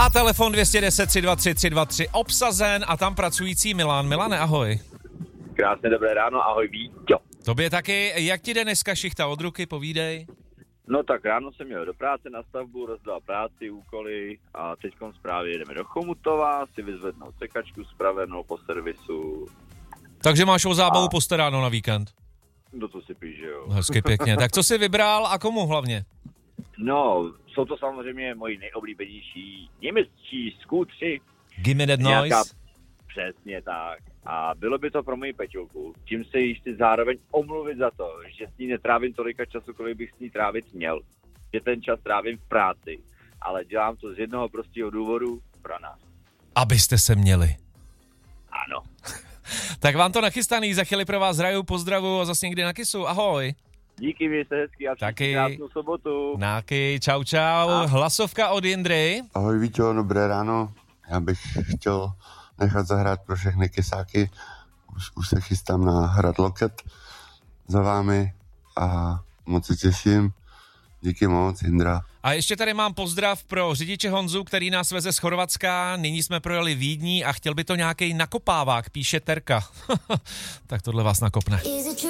A telefon 210 323 323 obsazen a tam pracující Milan. Milane, ahoj. Krásné dobré ráno, ahoj Víťo. Tobě taky. Jak ti jde dneska šichta od ruky, povídej? No tak ráno jsem jel do práce na stavbu, rozdal práci, úkoly a teďkom právě jedeme do Chomutova, si vyzvednout sekačku spravenou po servisu. Takže máš o zábavu postaráno na víkend. No to si píš, jo. Hezky pěkně. Tak co jsi vybral a komu hlavně? No, jsou to samozřejmě moji nejoblíbenější němečtí skútři. Gimme that noise. Přesně tak. A bylo by to pro moji Peťulku. Tím se jí chci zároveň omluvit za to, že s ní netrávím tolika času, kolik bych s ní trávit měl. Že ten čas trávím v práci. Ale dělám to z jednoho prostého důvodu pro nás. Abyste se měli. Ano. Tak vám to nachystaný, za chvíli pro vás hraju, pozdravu a zase někdy na kysu, ahoj. Díky, měj se hezky a taky krásnou sobotu. Náky, čau čau. Hlasovka od Jindry. Ahoj Víťo, dobré ráno. Já bych chtěl nechat zahrát pro všechny kysáky. Už se chystám na hrad Loket za vámi a moc se těším. Díky moc, Jindra. A ještě tady mám pozdrav pro řidiče Honzu, který nás veze z Chorvatska. Nyní jsme projeli Vídní a chtěl by to nějaký nakopávák, píše Terka. Tak tohle vás nakopne.